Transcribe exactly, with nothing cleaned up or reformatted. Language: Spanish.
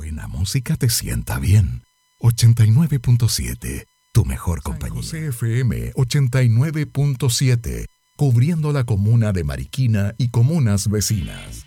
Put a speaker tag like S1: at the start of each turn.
S1: buena música te sienta bien. ochenta y nueve punto siete, tu mejor compañía. San José F M ochenta y nueve punto siete, cubriendo la comuna de Mariquina y comunas vecinas.